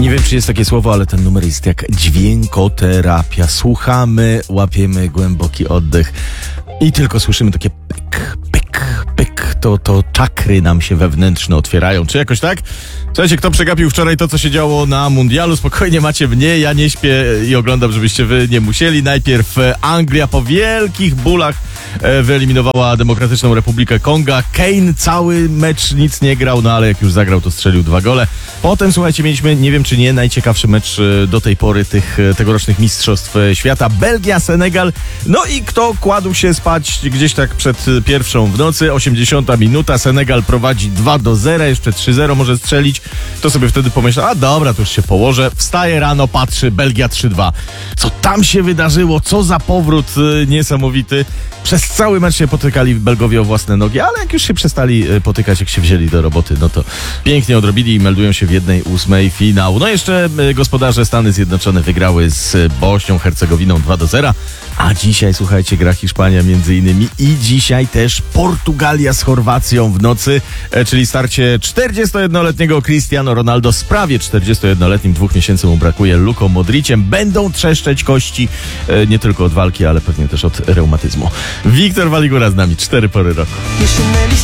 Nie wiem, czy jest takie słowo, ale ten numer jest jak dźwiękoterapia. Słuchamy, łapiemy głęboki oddech i tylko słyszymy takie pyk, pyk, pyk. To czakry nam się wewnętrzne otwierają. Czy jakoś tak? Słuchajcie, kto przegapił wczoraj to, co się działo na mundialu? Spokojnie macie mnie, ja nie śpię i oglądam, żebyście wy nie musieli. Najpierw Anglia po wielkich bólach wyeliminowała Demokratyczną Republikę Konga. Kane cały mecz nic nie grał, no ale jak już zagrał, to strzelił 2 gole. Potem, słuchajcie, mieliśmy, nie wiem czy nie, najciekawszy mecz do tej pory tegorocznych Mistrzostw Świata. Belgia, Senegal. No i kto kładł się spać gdzieś tak przed pierwszą w nocy, 80 minuta, Senegal prowadzi 2-0, jeszcze 3-0 może strzelić. To sobie wtedy pomyślał, a dobra, to już się położę. Wstaje rano, patrzy, Belgia 3-2. Co tam się wydarzyło? Co za powrót niesamowity. Przez cały mecz się potykali Belgowie o własne nogi, ale jak już się przestali potykać, jak się wzięli do roboty, no to pięknie odrobili i meldują się w 1/8 finału. No jeszcze gospodarze Stany Zjednoczone wygrały z Bośnią Hercegowiną 2-0, a dzisiaj, słuchajcie, gra Hiszpania między innymi i dzisiaj też Portugalia z Chorwacją w nocy, czyli starcie 41-letniego Cristiano Ronaldo z prawie 41-letnim, 2 miesięcy mu brakuje, Luką Modriciem. Będą trzeszczeć kości nie tylko od walki, ale pewnie też od reumatyzmu. Wiktor Waligura z nami, 4 pory roku.